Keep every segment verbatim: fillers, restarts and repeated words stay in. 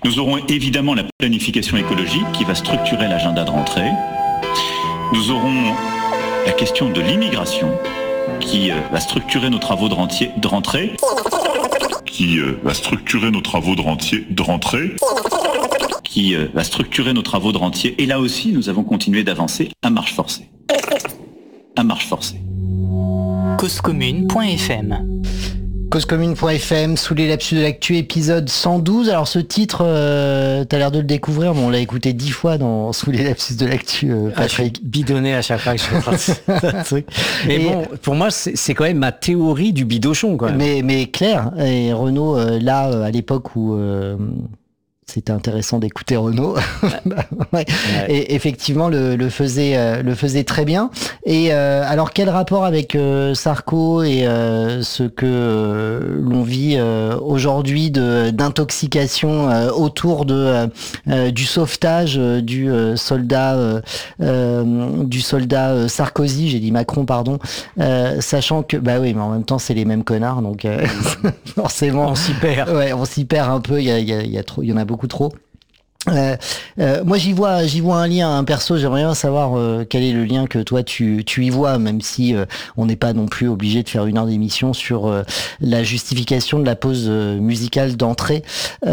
Nous aurons évidemment la planification écologique qui va structurer l'agenda de rentrée. Nous aurons la question de l'immigration qui va structurer nos travaux de rentrée. De rentrée. Qui va structurer nos travaux de rentrée. De rentrée. Qui va structurer nos travaux de rentier. Et là aussi, nous avons continué d'avancer à marche forcée. À marche forcée. cause commune point f m cause commune point f m, sous les lapsus de l'actu, épisode cent douze. Alors ce titre, euh, t'as l'air de le découvrir, mais on l'a écouté dix fois dans Sous les lapsus de l'actu, euh, Patrick. Ah, bidonné à chaque fois que je fais un truc. Mais et bon, pour moi, c'est, c'est quand même ma théorie du bidochon, quoi. Mais, mais clair, et Renaud, euh, là, euh, à l'époque où... Euh, c'était intéressant d'écouter Renaud. ouais. Ouais. Et effectivement, le, le faisait, euh, le faisait très bien. Et euh, alors, quel rapport avec euh, Sarko et euh, ce que euh, l'on vit euh, aujourd'hui de d'intoxication euh, autour de euh, du sauvetage euh, du euh, soldat euh, euh, du soldat euh, Sarkozy, j'ai dit Macron, pardon, euh, sachant que bah oui, mais en même temps, c'est les mêmes connards, donc euh, forcément, on s'y perd. Ouais, on s'y perd un peu. Il y a, il y a, il y a trop, il y en a beaucoup trop. Euh, euh, moi j'y vois j'y vois un lien, un perso. J'aimerais bien savoir euh, quel est le lien que toi tu tu y vois, même si euh, on n'est pas non plus obligé de faire une heure d'émission sur euh, la justification de la pause euh, musicale d'entrée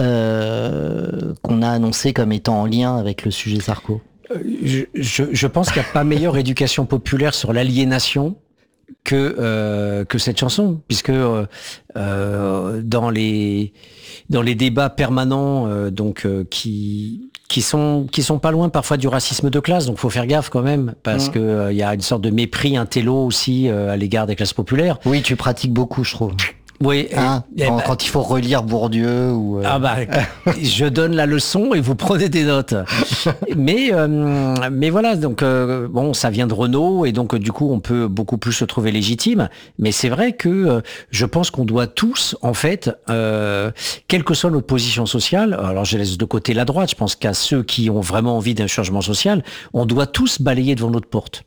euh, qu'on a annoncé comme étant en lien avec le sujet Sarko. Je, je, je pense qu'il n'y a pas meilleure éducation populaire sur l'aliénation que euh, que cette chanson, puisque euh, euh, dans les dans les débats permanents euh, donc euh, qui qui sont qui sont pas loin parfois du racisme de classe, donc faut faire gaffe quand même, parce mmh. que il euh, y a une sorte de mépris intello aussi euh, à l'égard des classes populaires. Oui, tu pratiques beaucoup, je trouve. Oui, hein, et, quand, bah, quand il faut relire Bourdieu ou euh... ah bah je donne la leçon et vous prenez des notes. mais euh, mais voilà, donc euh, bon, ça vient de Renaud et donc euh, du coup on peut beaucoup plus se trouver légitime, mais c'est vrai que euh, je pense qu'on doit tous en fait euh, quelle que soit notre position sociale, alors je laisse de côté la droite, je pense qu'à ceux qui ont vraiment envie d'un changement social, on doit tous balayer devant notre porte.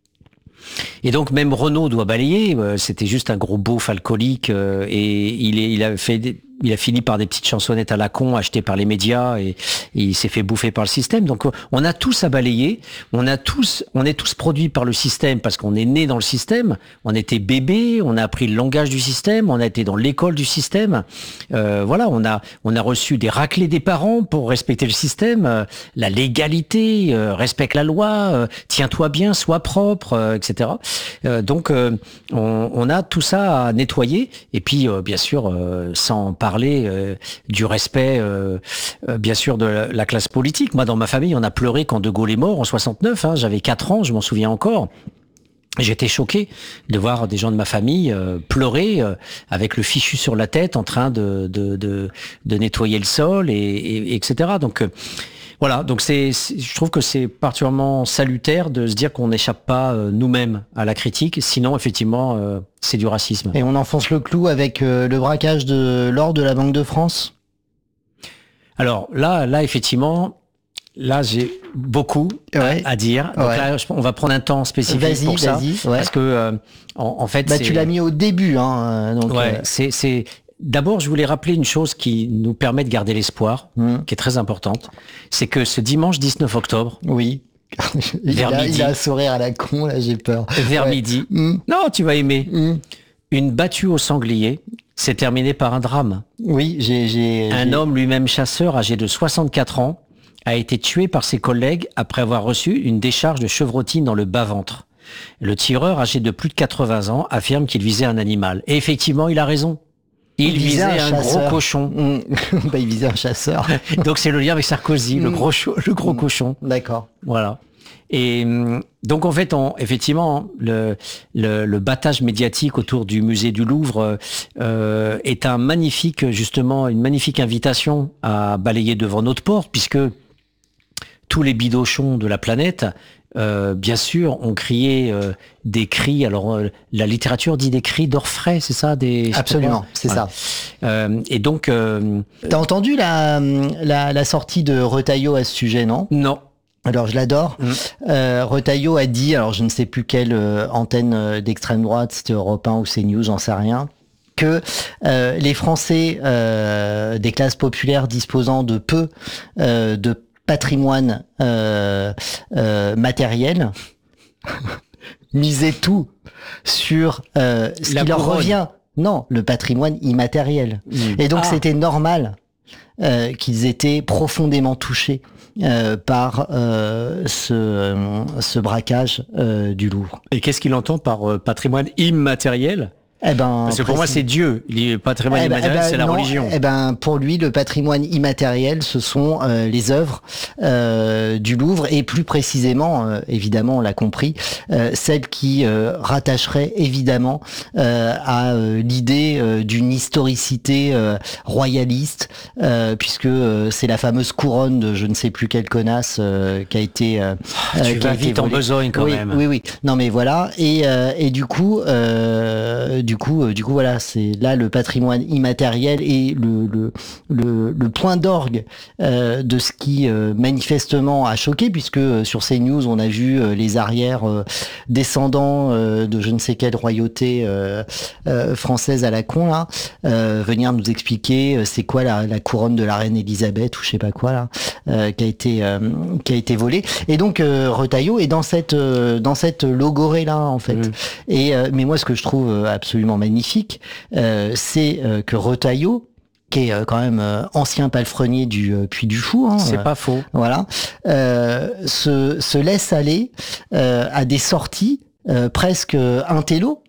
Et donc même Renaud doit balayer, euh, c'était juste un gros beauf alcoolique euh, et il, est, il a fait des, il a fini par des petites chansonnettes à la con achetées par les médias et, et il s'est fait bouffer par le système. Donc on a tous à balayer, on a tous, on est tous produits par le système parce qu'on est né dans le système, on était bébé, on a appris le langage du système, on a été dans l'école du système. Euh, voilà, on a on a reçu des raclées des parents pour respecter le système, euh, la légalité, euh, respecte la loi, euh, tiens-toi bien, sois propre, euh, et cetera. Euh, donc euh, on, on a tout ça à nettoyer et puis euh, bien sûr euh, sans parler parler euh, du respect, euh, euh, bien sûr, de la, la classe politique. Moi, dans ma famille, on a pleuré quand De Gaulle est mort en soixante-neuf. Hein, j'avais quatre ans, je m'en souviens encore. J'étais choqué de voir des gens de ma famille euh, pleurer euh, avec le fichu sur la tête, en train de de de, de nettoyer le sol et, et etc. Donc euh, voilà, donc c'est, c'est, je trouve que c'est particulièrement salutaire de se dire qu'on n'échappe pas euh, nous-mêmes à la critique, sinon effectivement euh, c'est du racisme. Et on enfonce le clou avec euh, le braquage de l'or de la Banque de France. Alors là, là effectivement, là j'ai beaucoup ouais. à, à dire. Donc ouais. là, on va prendre un temps spécifique vas-y, pour ça, vas-y, ouais. parce que euh, en, en fait, bah c'est... tu l'as mis au début, hein. Donc ouais, euh... c'est c'est. D'abord, je voulais rappeler une chose qui nous permet de garder l'espoir, mmh. qui est très importante. C'est que ce dimanche dix-neuf octobre. Oui. il, vers a, midi, il a un sourire à la con, là, j'ai peur. Vers ouais. midi. Mmh. Non, tu vas aimer. Mmh. Une battue au sanglier s'est terminée par un drame. Oui, j'ai, j'ai. Un j'ai... homme lui-même chasseur, âgé de soixante-quatre ans, a été tué par ses collègues après avoir reçu une décharge de chevrotine dans le bas-ventre. Le tireur, âgé de plus de quatre-vingts ans, affirme qu'il visait un animal. Et effectivement, il a raison. Il, il visait, visait un, un gros cochon. Mmh. bah, il visait un chasseur. Donc c'est le lien avec Sarkozy, mmh. le gros, le gros mmh. cochon. D'accord. Voilà. Et donc en fait, on, effectivement, le, le, le battage médiatique autour du musée du Louvre euh, est un magnifique, justement, une magnifique invitation à balayer devant notre porte, puisque tous les bidochons de la planète, euh, bien sûr, ont crié euh, des cris. Alors, euh, la littérature dit des cris d'orfraie, c'est ça, des. Absolument, c'est voilà. ça. Euh, et donc. Euh, T'as entendu la, la la sortie de Retailleau à ce sujet, non ? Non. Alors je l'adore. Mmh. Euh, Retailleau a dit, alors je ne sais plus quelle euh, antenne euh, d'extrême droite, c'était Europe un ou CNews, j'en sais rien, que euh, les Français euh, des classes populaires disposant de peu euh, de patrimoine euh, euh, matériel misaient tout sur euh, ce La qui leur couronne. revient. Non, le patrimoine immatériel. Mmh. Et donc Ah. c'était normal euh, qu'ils étaient profondément touchés euh, par euh, ce, euh, ce braquage euh, du Louvre. Et qu'est-ce qu'il entend par euh, patrimoine immatériel ? Eh ben, Parce que pour moi, c'est Dieu. Le patrimoine Eh ben, immatériel, eh ben, c'est la non, religion. Eh ben, pour lui, le patrimoine immatériel, ce sont euh, les œuvres euh, du Louvre et plus précisément, euh, évidemment, on l'a compris, euh, celles qui euh, rattacheraient évidemment euh, à euh, l'idée euh, d'une historicité euh, royaliste, euh, puisque euh, c'est la fameuse couronne de je ne sais plus quelle connasse euh, qui a été euh, Ah, tu qui a vas été vite en volée. besogne quand oui, même. Oui, oui. Non, mais voilà. Et, euh, et du coup, euh, du coup, euh, du coup, voilà, c'est là le patrimoine immatériel et le le le, le point d'orgue euh, de ce qui euh, manifestement a choqué, puisque euh, sur ces news, on a vu euh, les arrières euh, descendants euh, de je ne sais quelle royauté euh, euh, française à la con là euh, venir nous expliquer euh, c'est quoi la, la couronne de la reine Elisabeth ou je sais pas quoi là euh, qui a été euh, qui a été volée. Et donc euh, Retailleau est dans cette euh, dans cette logorée là en fait. Mmh. Et euh, mais moi ce que je trouve euh, absolument magnifique, euh, c'est euh, que Retailleau, qui est euh, quand même euh, ancien palefrenier du euh, Puy du Fou, hein, C'est euh, pas faux. voilà, euh, se, se laisse aller euh, à des sorties euh, presque intello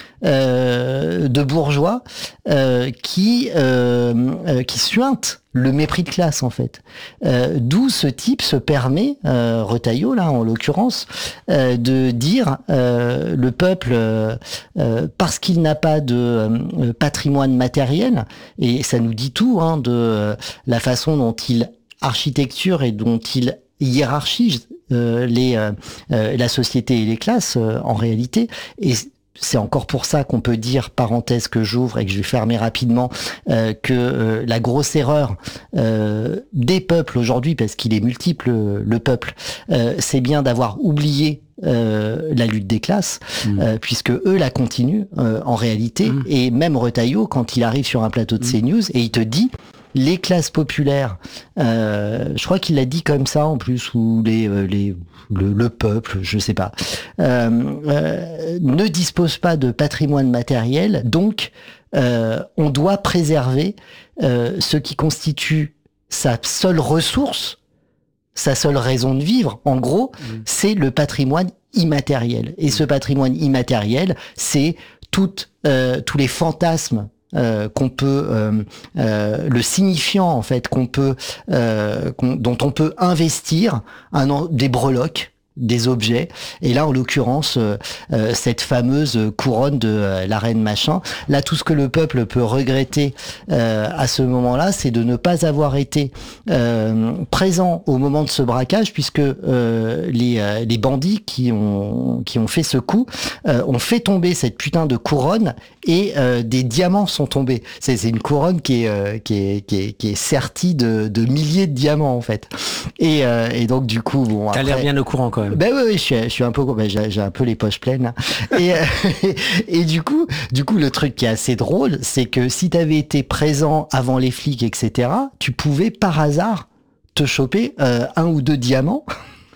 euh, de bourgeois euh, qui euh, euh, qui suintent le mépris de classe en fait. Euh, D'où ce type se permet, euh, Retailleau là en l'occurrence, euh, de dire euh, le peuple euh, euh, parce qu'il n'a pas de euh, patrimoine matériel, et ça nous dit tout hein, de euh, la façon dont il architecture et dont il hiérarchise euh, les euh, euh, la société et les classes euh, en réalité. Et c'est encore pour ça qu'on peut dire, parenthèse que j'ouvre et que je vais fermer rapidement, euh, que euh, la grosse erreur euh, des peuples aujourd'hui, parce qu'il est multiple le peuple, euh, c'est bien d'avoir oublié euh, la lutte des classes, mmh. euh, puisque eux la continuent euh, en réalité. Mmh. Et même Retailleau, quand il arrive sur un plateau de mmh. CNews, et il te dit les classes populaires, euh, je crois qu'il l'a dit comme ça en plus, ou les, euh, les le, le peuple, je sais pas, euh, euh, ne dispose pas de patrimoine matériel, donc euh, on doit préserver euh, ce qui constitue sa seule ressource, sa seule raison de vivre. En gros, mmh. c'est le patrimoine immatériel. Et mmh. ce patrimoine immatériel, c'est toutes, euh, tous les fantasmes Euh, qu'on peut euh, euh, le signifiant en fait qu'on peut euh, qu'on, dont on peut investir un, des breloques, des objets, et là en l'occurrence euh, euh, cette fameuse couronne de euh, la reine machin. Là, tout ce que le peuple peut regretter euh, à ce moment-là, c'est de ne pas avoir été euh, présent au moment de ce braquage, puisque euh, les, euh, les bandits qui ont qui ont fait ce coup euh, ont fait tomber cette putain de couronne, et euh, des diamants sont tombés. C'est, c'est une couronne qui est, euh, qui est qui est qui est sertie de, de milliers de diamants en fait. Et, euh, et donc du coup, bon. T'as après, l'air bien au courant quand même. Ben oui, oui, je suis, je suis un peu, ben j'ai, j'ai un peu les poches pleines. Là. Et, et, et du coup, du coup, le truc qui est assez drôle, c'est que si t'avais été présent avant les flics, et cetera, tu pouvais par hasard te choper euh, un ou deux diamants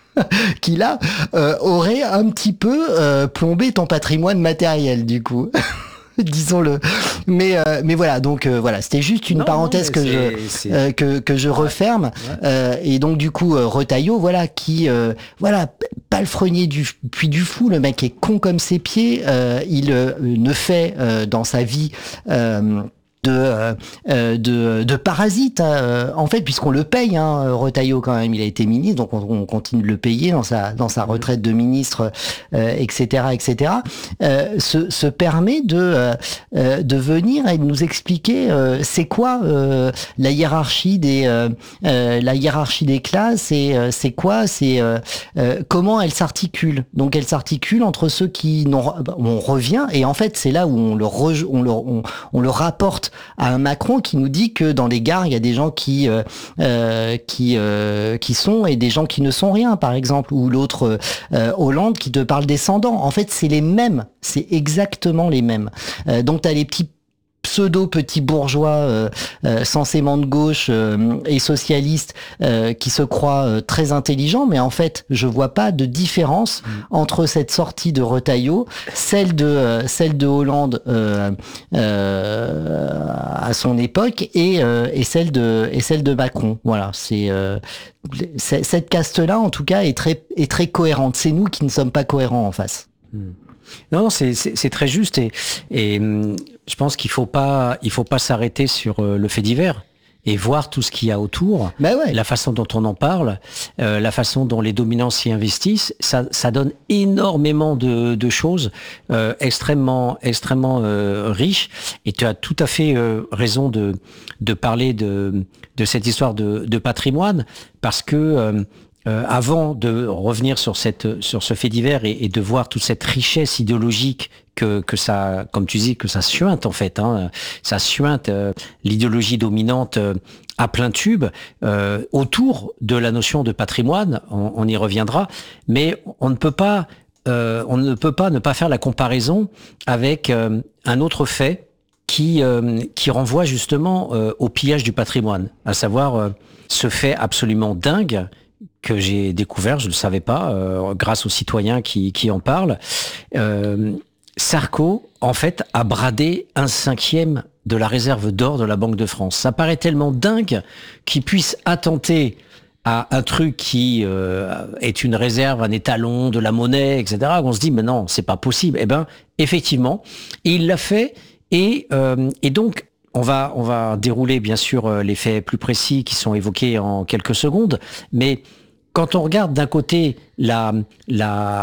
qui là euh, auraient un petit peu euh, plombé ton patrimoine matériel, du coup. Disons-le. Mais euh, mais voilà, donc euh, voilà, c'était juste une non, parenthèse non, que c'est, je c'est... Euh, que que je referme. Ouais. Euh, et donc du coup, euh, Retailleau, voilà, qui euh, voilà, palefrenier du Puy du Fou, le mec est con comme ses pieds. Euh, il euh, ne fait euh, dans sa vie euh, de euh, de de parasite hein, en fait, puisqu'on le paye hein, Retailleau quand même, il a été ministre, donc on, on continue de le payer dans sa dans sa retraite de ministre, euh, etc etc euh, se, se permet de euh, de venir et de nous expliquer euh, c'est quoi euh, la hiérarchie des euh, euh, la hiérarchie des classes, et euh, c'est quoi c'est euh, euh, comment elle s'articule. Donc elle s'articule entre ceux qui n'ont, on revient, et en fait c'est là où on le re, on le on, on le rapporte à un Macron qui nous dit que dans les gares il y a des gens qui euh, euh, qui euh, qui sont et des gens qui ne sont rien, par exemple, ou l'autre euh, Hollande qui te parle descendant. En fait, c'est les mêmes, c'est exactement les mêmes. Euh, donc t'as les petits pseudo petits bourgeois euh, euh, censément de gauche euh, et socialistes euh, qui se croient euh, très intelligents, mais en fait je vois pas de différence mmh. entre cette sortie de Retailleau, celle de euh, celle de Hollande euh, euh, à son époque et euh, et celle de et celle de Macron. Voilà, c'est euh, cette caste-là en tout cas est très est très cohérente. C'est nous qui ne sommes pas cohérents en face. Mmh. Non, c'est, c'est, c'est très juste et, et je pense qu'il faut pas, il faut pas s'arrêter sur le fait divers et voir tout ce qu'il y a autour, bah ouais. la façon dont on en parle, euh, la façon dont les dominants s'y investissent, ça, ça donne énormément de, de choses euh, extrêmement, extrêmement euh, riches. Et tu as tout à fait euh, raison de, de parler de, de cette histoire de, de patrimoine parce que euh, Euh, avant de revenir sur cette sur ce fait divers et, et de voir toute cette richesse idéologique que que ça, comme tu dis, que ça suinte en fait, hein, ça suinte euh, l'idéologie dominante euh, à plein tube euh, autour de la notion de patrimoine. On, on y reviendra, mais on ne peut pas euh, on ne peut pas ne pas faire la comparaison avec euh, un autre fait qui euh, qui renvoie justement euh, au pillage du patrimoine, à savoir euh, ce fait absolument dingue que j'ai découvert, je ne le savais pas, euh, grâce aux citoyens qui, qui en parlent. Euh, Sarko, en fait, a bradé un cinquième de la réserve d'or de la Banque de France. Ça paraît tellement dingue qu'il puisse attenter à un truc qui euh, est une réserve, un étalon de la monnaie, et cetera. On se dit, mais non, c'est pas possible. Eh ben, effectivement, il l'a fait et, euh, et donc, On va, on va dérouler bien sûr les faits plus précis qui sont évoqués en quelques secondes, mais quand on regarde d'un côté la, la,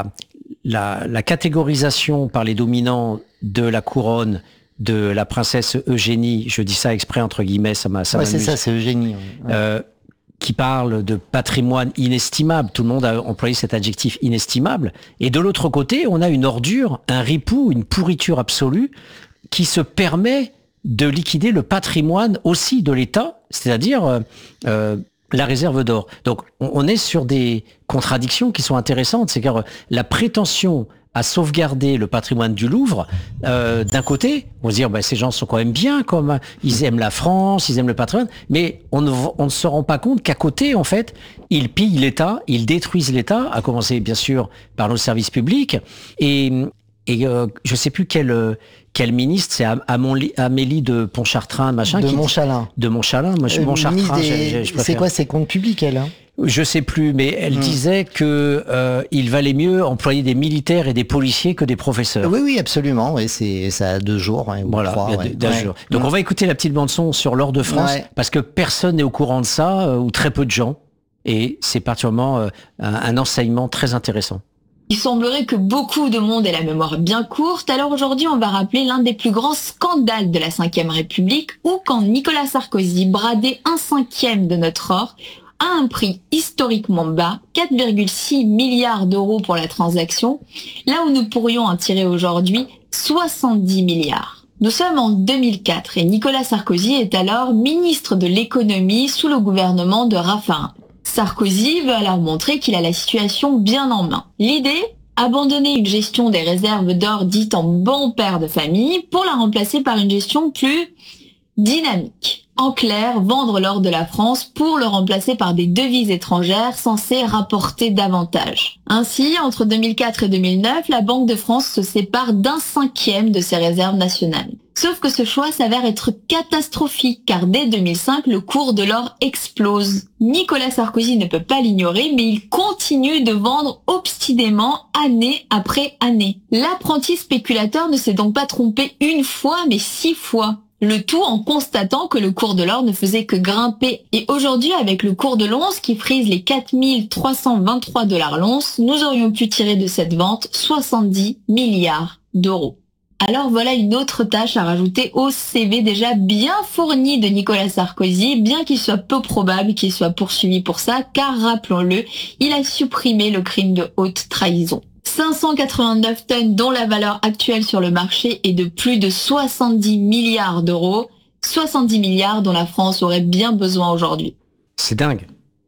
la, la catégorisation par les dominants de la couronne de la princesse Eugénie, je dis ça exprès entre guillemets, ça m'a ça ouais, m'amuse. C'est ça, c'est Eugénie. Ouais. Euh, qui parle de patrimoine inestimable, tout le monde a employé cet adjectif inestimable, et de l'autre côté, on a une ordure, un ripou, une pourriture absolue qui se permet de liquider le patrimoine aussi de l'État, c'est-à-dire euh, euh, la réserve d'or. Donc, on, on est sur des contradictions qui sont intéressantes. C'est que la prétention à sauvegarder le patrimoine du Louvre, euh, d'un côté, on va se dire, bah, ces gens sont quand même bien, comme ils aiment la France, ils aiment le patrimoine, mais on ne, on ne se rend pas compte qu'à côté, en fait, ils pillent l'État, ils détruisent l'État, à commencer bien sûr par nos services publics, et, et euh, je ne sais plus quel... Quel ministre, c'est Amélie de Pontchartrain, machin. De qui Montchalin. De Montchalin, moi je suis euh, Montchartrain. Des... C'est quoi, c'est comptes publics, elle hein Je sais plus, mais elle mmh. disait que euh, il valait mieux employer des militaires et des policiers que des professeurs. Oui, oui, absolument. Oui, c'est ça a deux jours. Ouais, voilà, trois, il y a ouais. deux, deux ouais. jours. Donc mmh. on va écouter la petite bande son sur l'or de France ouais. parce que personne n'est au courant de ça euh, ou très peu de gens, et c'est particulièrement euh, un, un enseignement très intéressant. Il semblerait que beaucoup de monde ait la mémoire bien courte, alors aujourd'hui on va rappeler l'un des plus grands scandales de la cinquième République, où quand Nicolas Sarkozy bradait un cinquième de notre or, à un prix historiquement bas, quatre virgule six milliards d'euros pour la transaction, là où nous pourrions en tirer aujourd'hui soixante-dix milliards. Nous sommes en deux mille quatre et Nicolas Sarkozy est alors ministre de l'économie sous le gouvernement de Raffarin. Sarkozy veut alors montrer qu'il a la situation bien en main. L'idée ? Abandonner une gestion des réserves d'or dite en bon père de famille pour la remplacer par une gestion plus dynamique. En clair, vendre l'or de la France pour le remplacer par des devises étrangères censées rapporter davantage. Ainsi, entre deux mille quatre et deux mille neuf, la Banque de France se sépare d'un cinquième de ses réserves nationales. Sauf que ce choix s'avère être catastrophique, car dès deux mille cinq, le cours de l'or explose. Nicolas Sarkozy ne peut pas l'ignorer, mais il continue de vendre obstinément année après année. L'apprenti spéculateur ne s'est donc pas trompé une fois, mais six fois. Le tout en constatant que le cours de l'or ne faisait que grimper. Et aujourd'hui, avec le cours de l'once qui frise les quatre mille trois cent vingt-trois dollars l'once, nous aurions pu tirer de cette vente soixante-dix milliards d'euros. Alors voilà une autre tâche à rajouter au C V déjà bien fourni de Nicolas Sarkozy, bien qu'il soit peu probable qu'il soit poursuivi pour ça, car rappelons-le, il a supprimé le crime de haute trahison. cinq cent quatre-vingt-neuf tonnes dont la valeur actuelle sur le marché est de plus de soixante-dix milliards d'euros, soixante-dix milliards dont la France aurait bien besoin aujourd'hui. C'est dingue.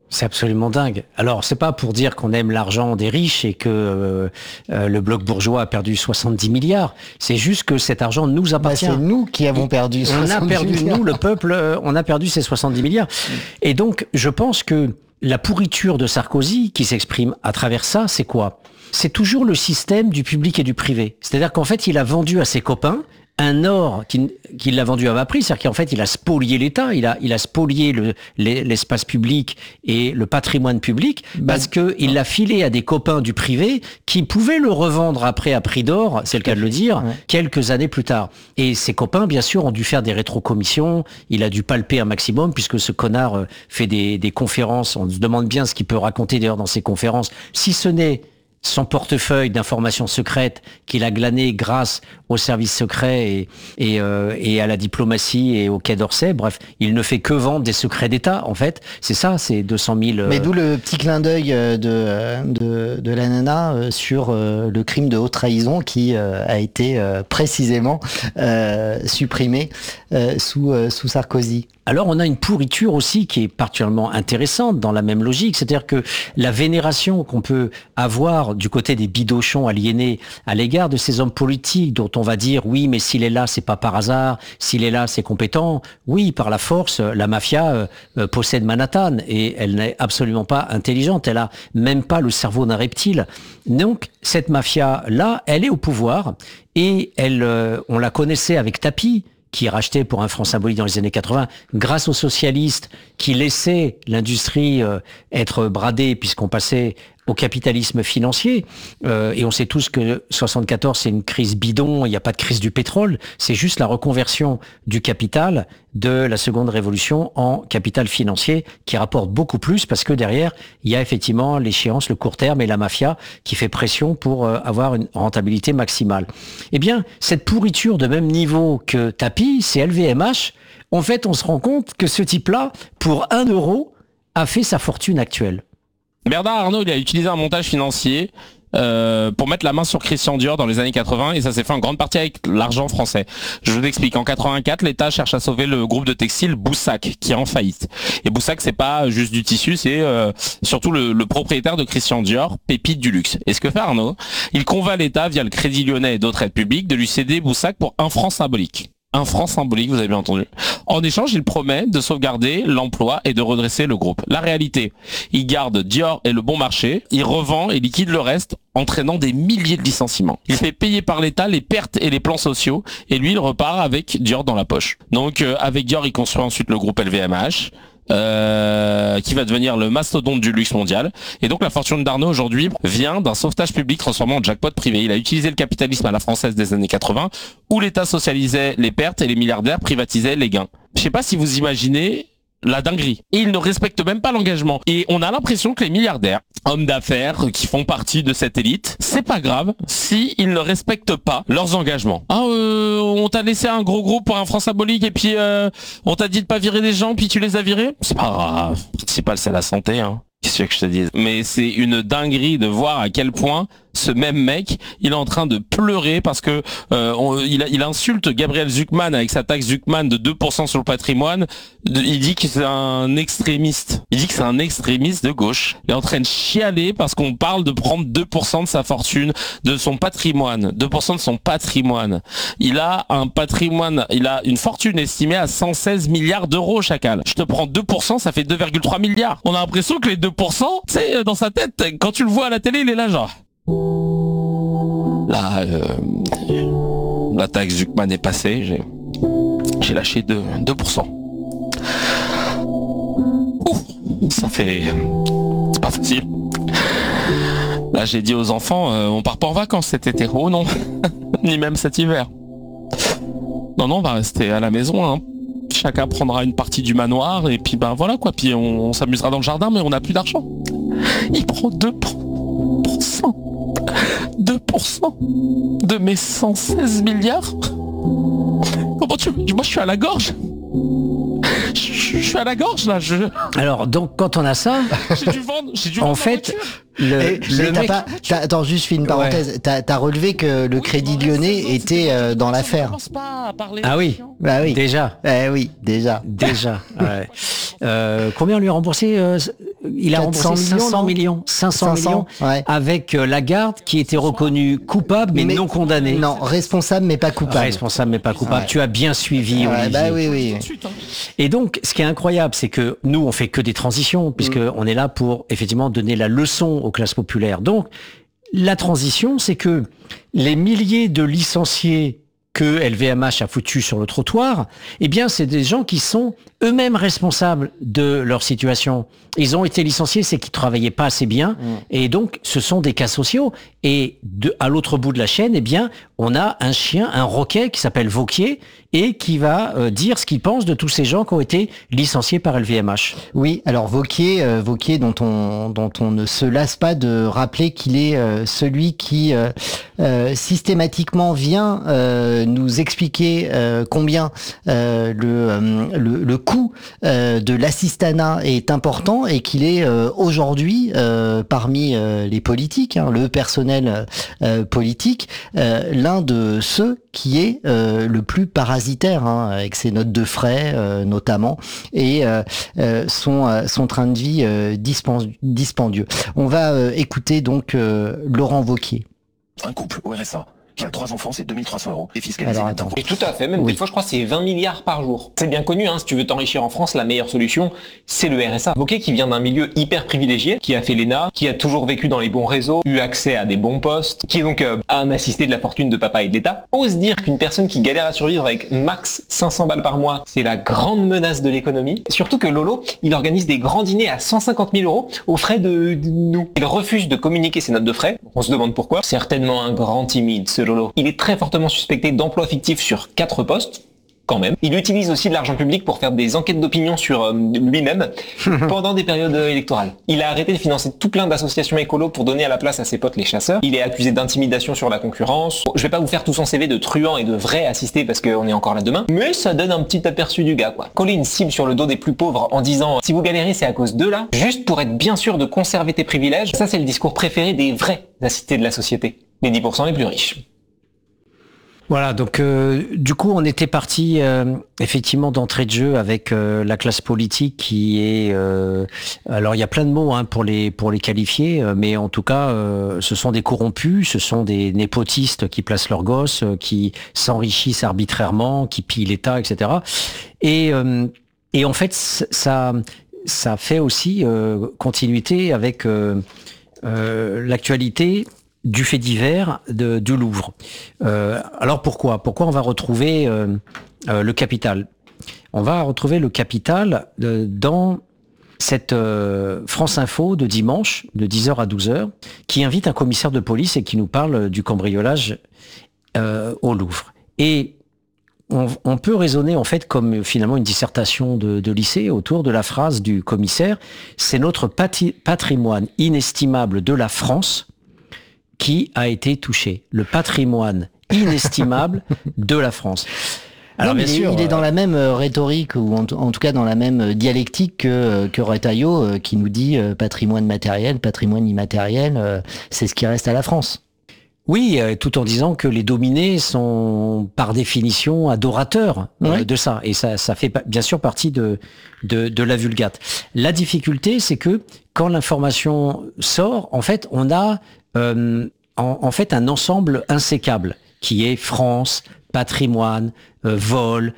C'est absolument dingue. Alors, c'est pas pour dire qu'on aime l'argent des riches et que euh, euh, le bloc bourgeois a perdu soixante-dix milliards. C'est juste que cet argent nous appartient. Bah, c'est nous qui avons perdu soixante-dix On a perdu, milliards. nous, le peuple, euh, on a perdu ces soixante-dix milliards. Et donc, je pense que la pourriture de Sarkozy qui s'exprime à travers ça, c'est quoi ? C'est toujours le système du public et du privé. C'est-à-dire qu'en fait, il a vendu à ses copains un or qu'il qui l'a vendu à bas prix, c'est-à-dire qu'en fait, il a spolié l'État, il a, il a spolié le, l'espace public et le patrimoine public, parce que il l'a filé à des copains du privé qui pouvaient le revendre après à prix d'or, c'est le cas de le dire, ouais. quelques années plus tard. Et ses copains, bien sûr, ont dû faire des rétrocommissions, il a dû palper un maximum, puisque ce connard fait des, des conférences, on se demande bien ce qu'il peut raconter d'ailleurs dans ses conférences, si ce n'est son portefeuille d'informations secrètes qu'il a glané grâce aux services secrets et, et, euh, et à la diplomatie et au Quai d'Orsay. Bref, il ne fait que vendre des secrets d'État, en fait. C'est ça, c'est deux cent mille... Euh... Mais d'où le petit clin d'œil de, de, de la nana sur le crime de haute trahison qui a été précisément euh, supprimé euh, sous, sous Sarkozy. Alors, on a une pourriture aussi qui est particulièrement intéressante dans la même logique. C'est-à-dire que la vénération qu'on peut avoir du côté des bidochons aliénés à l'égard de ces hommes politiques dont on va dire, oui, mais s'il est là, c'est pas par hasard. S'il est là, c'est compétent. Oui, par la force, la mafia euh, possède Manhattan et elle n'est absolument pas intelligente. Elle a même pas le cerveau d'un reptile. Donc, cette mafia-là, elle est au pouvoir et elle, euh, on la connaissait avec Tapi, qui est racheté pour un franc symbolique dans les années quatre-vingts, grâce aux socialistes qui laissaient l'industrie euh, être bradée puisqu'on passait au capitalisme financier. Euh, et on sait tous que soixante-quatorze, c'est une crise bidon, il n'y a pas de crise du pétrole, c'est juste la reconversion du capital de la seconde révolution en capital financier qui rapporte beaucoup plus parce que derrière, il y a effectivement l'échéance, le court terme et la mafia qui fait pression pour euh, avoir une rentabilité maximale. Eh bien, cette pourriture de même niveau que Tapi, c'est L V M H. En fait, on se rend compte que ce type-là, pour un euro, a fait sa fortune actuelle. Bernard Arnault, il a utilisé un montage financier euh, pour mettre la main sur Christian Dior dans les années quatre-vingts et ça s'est fait en grande partie avec l'argent français. Je vous explique. En quatre-vingt-quatre, l'État cherche à sauver le groupe de textile Boussac qui est en faillite. Et Boussac, c'est pas juste du tissu, c'est euh, surtout le, le propriétaire de Christian Dior, pépite du luxe. Et ce que fait Arnault, il convainc l'État via le Crédit Lyonnais et d'autres aides publiques de lui céder Boussac pour un franc symbolique. Un franc symbolique, vous avez bien entendu. En échange, il promet de sauvegarder l'emploi et de redresser le groupe. La réalité, il garde Dior et le bon marché, il revend et liquide le reste, entraînant des milliers de licenciements. Il fait payer par l'État les pertes et les plans sociaux, et lui, il repart avec Dior dans la poche. Donc, euh, avec Dior, il construit ensuite le groupe L V M H, Euh, qui va devenir le mastodonte du luxe mondial. Et donc la fortune d'Arnault aujourd'hui vient d'un sauvetage public transformé en jackpot privé. Il a utilisé le capitalisme à la française des années quatre-vingts, où l'État socialisait les pertes et les milliardaires privatisaient les gains. Je sais pas si vous imaginez la dinguerie. Et ils ne respectent même pas l'engagement. Et on a l'impression que les milliardaires, hommes d'affaires qui font partie de cette élite, c'est pas grave si ils ne respectent pas leurs engagements. Ah, euh, on t'a laissé un gros groupe pour un franc symbolique et puis euh, on t'a dit de pas virer des gens puis tu les as virés. C'est pas grave. Le principal, c'est la santé, hein. Qu'est-ce que je te dis? Mais c'est une dinguerie de voir à quel point ce même mec, il est en train de pleurer parce que euh, on, il, il insulte Gabriel Zucman avec sa taxe Zucman de deux pour cent sur le patrimoine. De, il dit que c'est un extrémiste. Il dit que c'est un extrémiste de gauche. Il est en train de chialer parce qu'on parle de prendre deux pour cent de sa fortune, de son patrimoine. deux pour cent de son patrimoine. Il a un patrimoine, il a une fortune estimée à cent seize milliards d'euros, chacal. Je te prends deux pour cent, ça fait deux virgule trois milliards. On a l'impression que les deux pour cent, tu sais, dans sa tête, quand tu le vois à la télé, il est là genre... Là, euh, la taxe Zucman est passée, j'ai, j'ai lâché deux pour cent. Ouf, ça fait... C'est pas facile. Là, j'ai dit aux enfants, euh, on part pas en vacances cet été, oh non, ni même cet hiver. Non, non, on va rester à la maison, hein. Chacun prendra une partie du manoir, et puis ben voilà quoi, puis on, on s'amusera dans le jardin, mais on n'a plus d'argent. Il prend deux pour cent. deux pour cent de mes cent seize milliards. Comment tu... Moi je suis à la gorge. Je, je suis à la gorge là. Je... Alors donc quand on a ça, j'ai dû vendre, j'ai dû vendre en fait, le, Et, le t'as mec... pas, t'as, attends, juste fais une parenthèse. Ouais. T'as, t'as relevé que le oui, Crédit Lyonnais était euh, dans l'affaire. Ah oui, bah oui. Déjà. Eh oui, déjà. Déjà. Ouais. Euh, combien on lui a remboursé euh, il a remboursé cinq cents millions, cinq cents millions, ouais. avec euh, Lagarde qui était reconnue coupable mais, mais non condamnée. Non, responsable mais pas coupable. Responsable mais pas coupable. Ouais. Tu as bien suivi, ouais, Olivier. Bah oui, oui. Et donc, ce qui est incroyable, c'est que nous, on fait que des transitions, puisque mmh. on est là pour effectivement donner la leçon aux classes populaires. Donc, la transition, c'est que les milliers de licenciés que L V M H a foutu sur le trottoir, eh bien, c'est des gens qui sont eux-mêmes responsables de leur situation. Ils ont été licenciés, c'est qu'ils travaillaient pas assez bien, mmh. et donc ce sont des cas sociaux. Et de, à l'autre bout de la chaîne, eh bien, on a un chien, un roquet qui s'appelle Vauquier et qui va euh, dire ce qu'il pense de tous ces gens qui ont été licenciés par L V M H. Oui, alors Vauquier, euh, Vauquier dont on dont on ne se lasse pas de rappeler qu'il est euh, celui qui euh, euh, systématiquement vient euh, nous expliquer euh, combien euh, le, euh, le le coût euh, de l'assistanat est important et qu'il est euh, aujourd'hui euh, parmi euh, les politiques, hein, le personnel euh, politique, euh, l'un de ceux qui est euh, le plus parasitaire, hein, avec ses notes de frais euh, notamment, et euh, euh, son, euh, son train de vie euh, dispendieux. On va euh, écouter donc euh, Laurent Vauquier. Un couple au R S A qui a trois enfants, c'est deux mille trois cents euros défiscalisé. Alors attends. Et tout à fait, même oui. des fois je crois que c'est vingt milliards par jour. C'est bien connu, hein, si tu veux t'enrichir en France, la meilleure solution, c'est le R S A. Vauquier qui vient d'un milieu hyper privilégié, qui a fait l'E N A, qui a toujours vécu dans les bons réseaux, eu accès à des bons postes, qui est donc euh, un assisté de la fortune de papa et de l'État, ose dire qu'une personne qui galère à survivre avec max cinq cents balles par mois, c'est la grande menace de l'économie. Surtout que Lolo, il organise des grands dîners à cent cinquante mille euros aux frais de, de nous. Il refuse de communiquer ses notes de frais. On se demande pourquoi. Certainement un grand timide, ce Lolo. Il est très fort fortement suspecté d'emploi fictif sur quatre postes, quand même. Il utilise aussi de l'argent public pour faire des enquêtes d'opinion sur euh, lui-même pendant des périodes électorales. Il a arrêté de financer tout plein d'associations écolos pour donner à la place à ses potes les chasseurs. Il est accusé d'intimidation sur la concurrence. Je vais pas vous faire tout son C V de truand et de vrai assisté parce qu'on est encore là demain, mais ça donne un petit aperçu du gars, quoi. Coller une cible sur le dos des plus pauvres en disant si vous galérez c'est à cause d'eux là, juste pour être bien sûr de conserver tes privilèges, ça c'est le discours préféré des vrais assistés de la société, les dix pour cent les plus riches. Voilà, donc euh, du coup on était parti euh, effectivement d'entrée de jeu avec euh, la classe politique qui est euh, alors il y a plein de mots hein, pour les pour les qualifier, euh, mais en tout cas euh, ce sont des corrompus, ce sont des népotistes qui placent leurs gosses, euh, qui s'enrichissent arbitrairement, qui pillent l'État, et cetera. Et euh, et en fait ça ça fait aussi euh, continuité avec euh, euh, l'actualité du fait divers de, du Louvre. Euh, alors pourquoi Pourquoi on va retrouver euh, euh, le Capital ? On va retrouver le Capital euh, dans cette euh, France Info de dimanche, de dix heures à douze heures, qui invite un commissaire de police et qui nous parle du cambriolage euh, au Louvre. Et on, on peut raisonner en fait comme finalement une dissertation de, de lycée autour de la phrase du commissaire « C'est notre pati- patrimoine inestimable de la France » qui a été touché, le patrimoine inestimable de la France. Alors non, bien sûr, il est dans la même rhétorique ou en, en tout cas dans la même dialectique que, que Retailleau qui nous dit patrimoine matériel, patrimoine immatériel, c'est ce qui reste à la France. Oui, tout en disant que les dominés sont par définition adorateurs ouais. de ça, et ça, ça fait bien sûr partie de, de, de la Vulgate. La difficulté, c'est que quand l'information sort, en fait, on a euh, en, en fait un ensemble insécable qui est France, patrimoine, euh, vol,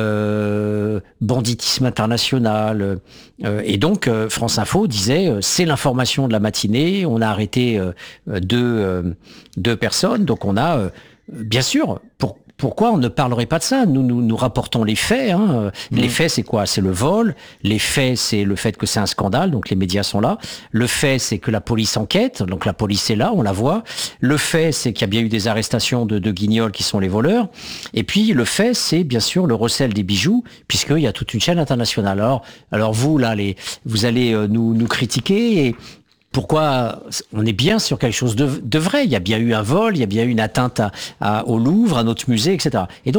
euh, banditisme international. Euh, et donc, euh, France Info disait, euh, c'est l'information de la matinée, on a arrêté euh, deux, euh, deux personnes, donc on a, euh, bien sûr, pour, pourquoi on ne parlerait pas de ça ? Nous, nous, nous rapportons les faits. Hein. Mmh. Les faits, c'est quoi ? C'est le vol. Les faits, c'est le fait que c'est un scandale, donc les médias sont là. Le fait, c'est que la police enquête, donc la police est là, on la voit. Le fait, c'est qu'il y a bien eu des arrestations de, de guignols qui sont les voleurs. Et puis, le fait, c'est bien sûr le recel des bijoux, puisqu'il y a toute une chaîne internationale. Alors, alors vous, là, les, vous allez nous, nous critiquer et pourquoi on est bien sur quelque chose de, de vrai. Il y a bien eu un vol, il y a bien eu une atteinte à, à, au Louvre, à notre musée, et cetera. Et donc,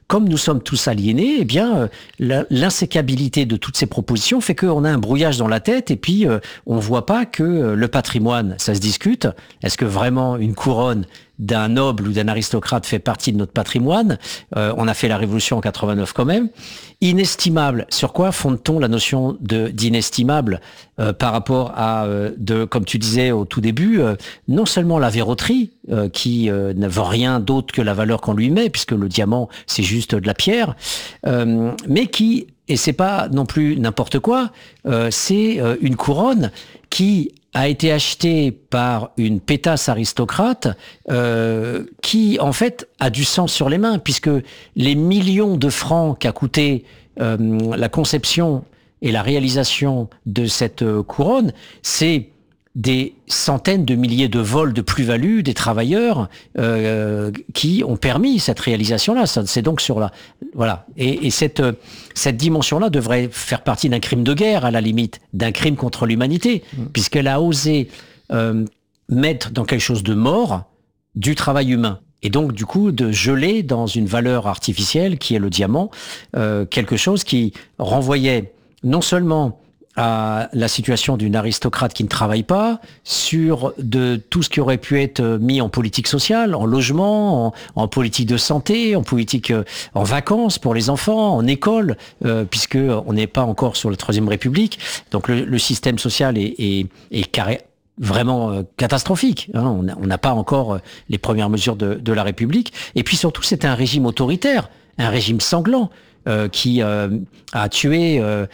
comme nous sommes tous aliénés, eh bien, euh, l'insécabilité de toutes ces propositions fait qu'on a un brouillage dans la tête et puis euh, on voit pas que euh, le patrimoine, ça se discute. Est-ce que vraiment une couronne d'un noble ou d'un aristocrate fait partie de notre patrimoine? euh, On a fait la révolution en quatre-vingt-neuf quand même. Inestimable, sur quoi fonde-t-on la notion de d'inestimable euh, par rapport à, euh, de, comme tu disais au tout début, euh, non seulement la verroterie, euh, qui euh, ne veut rien d'autre que la valeur qu'on lui met, puisque le diamant, c'est juste de la pierre, euh, mais qui, et c'est pas non plus n'importe quoi, euh, c'est euh, une couronne qui a été achetée par une pétasse aristocrate euh, qui, en fait, a du sang sur les mains, puisque les millions de francs qu'a coûté euh, la conception et la réalisation de cette euh, couronne, c'est des centaines de milliers de vols de plus-value des travailleurs euh, qui ont permis cette réalisation-là. C'est donc sur la voilà. Et, et cette cette dimension-là devrait faire partie d'un crime de guerre, à la limite, d'un crime contre l'humanité, mmh. puisqu'elle a osé euh, mettre dans quelque chose de mort du travail humain. Et donc, du coup, de geler dans une valeur artificielle qui est le diamant, euh, quelque chose qui renvoyait non seulement à la situation d'une aristocrate qui ne travaille pas, sur de tout ce qui aurait pu être mis en politique sociale, en logement, en, en politique de santé, en politique, euh, en vacances pour les enfants, en école, euh, puisque on n'est pas encore sur la Troisième République. Donc le, le système social est, est, est carré, vraiment euh, catastrophique. Hein. On n'a pas encore euh, les premières mesures de, de la République. Et puis surtout, c'est un régime autoritaire, un régime sanglant. Euh, qui euh, a tué euh,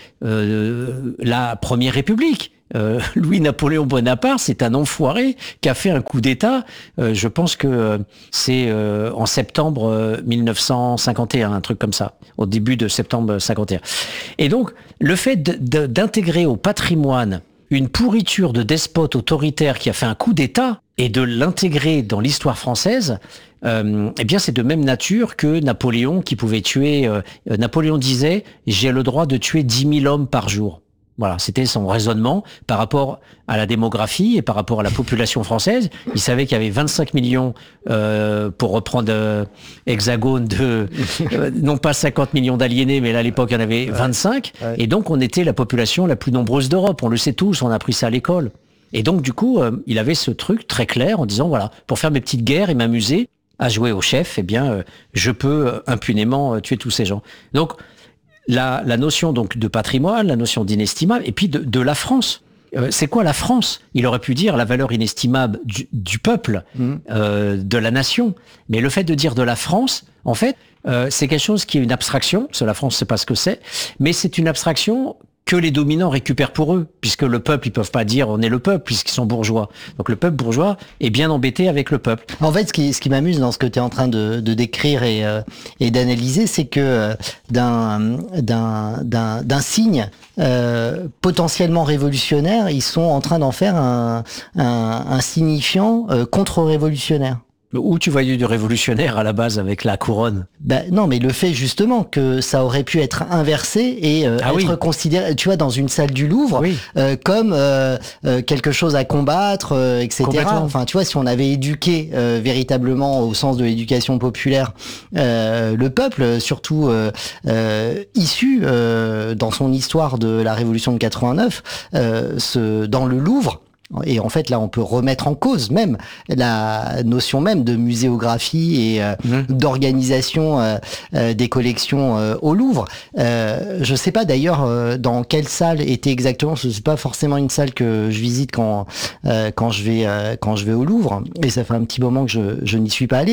euh, la Première République. Euh, Louis-Napoléon Bonaparte, c'est un enfoiré qui a fait un coup d'État. Euh, je pense que euh, c'est euh, en septembre euh, mille neuf cent cinquante et un, un truc comme ça, au début de septembre cinquante et un. Et donc, le fait de, de, d'intégrer au patrimoine une pourriture de despote autoritaire qui a fait un coup d'État et de l'intégrer dans l'histoire française, euh, eh bien c'est de même nature que Napoléon qui pouvait tuer... Euh, Napoléon disait « j'ai le droit de tuer dix mille hommes par jour ». Voilà, c'était son raisonnement par rapport à la démographie et par rapport à la population française. Il savait qu'il y avait vingt-cinq millions, euh, pour reprendre euh, Hexagone, de euh, non pas cinquante millions d'aliénés, mais là à l'époque il y en avait vingt-cinq. Ouais. Et donc on était la population la plus nombreuse d'Europe. On le sait tous, on a appris ça à l'école. Et donc du coup, euh, il avait ce truc très clair en disant voilà, pour faire mes petites guerres et m'amuser à jouer au chef, eh bien, euh, je peux euh, impunément euh, tuer tous ces gens. Donc La, la notion donc de patrimoine, la notion d'inestimable, et puis de, de la France. Euh, c'est quoi la France? Il aurait pu dire la valeur inestimable du, du peuple, mmh. euh, de la nation. Mais le fait de dire de la France, en fait, euh, c'est quelque chose qui est une abstraction. Parce que la France, c'est pas ce que c'est. Mais c'est une abstraction que les dominants récupèrent pour eux, puisque le peuple, ils peuvent pas dire on est le peuple, puisqu'ils sont bourgeois. Donc le peuple bourgeois est bien embêté avec le peuple. En fait, ce qui, ce qui m'amuse dans ce que tu es en train de, de décrire et, euh, et d'analyser, c'est que euh, d'un, d'un, d'un, d'un signe euh, potentiellement révolutionnaire, ils sont en train d'en faire un, un, un signifiant euh, contre-révolutionnaire. Où tu voyais du révolutionnaire à la base avec la couronne? Ben non, mais le fait justement que ça aurait pu être inversé et euh, ah être oui. considéré, tu vois, dans une salle du Louvre, oui. euh, comme euh, euh, quelque chose à combattre, euh, et cetera. Enfin, tu vois, si on avait éduqué euh, véritablement au sens de l'éducation populaire euh, le peuple, surtout euh, euh, issu euh, dans son histoire de la Révolution de quatre-vingt-neuf, euh, ce, dans le Louvre. Et en fait, là, on peut remettre en cause même la notion même de muséographie et euh, mmh. d'organisation euh, euh, des collections euh, au Louvre. Euh, je sais pas d'ailleurs euh, dans quelle salle était exactement. Ce n'est pas forcément une salle que je visite quand euh, quand je vais euh, quand je vais au Louvre. Et ça fait un petit moment que je je n'y suis pas allé.